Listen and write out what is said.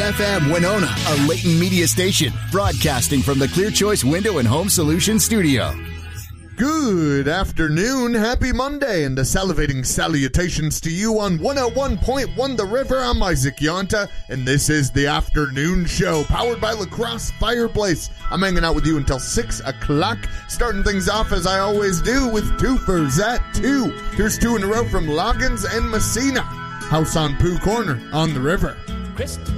FM Winona, a Leighton Media station, broadcasting from the Clear Choice Window and Home Solutions studio. Good afternoon, happy Monday, and the salivating salutations to you on 101.1 The River. I'm Isaac Yonta, and this is the afternoon show, powered by La Crosse Fireplace. I'm hanging out with you until 6 o'clock, starting things off as I always do with twofers at 2. Here's 2 in a row from Loggins and Messina. House on Pooh Corner on the river.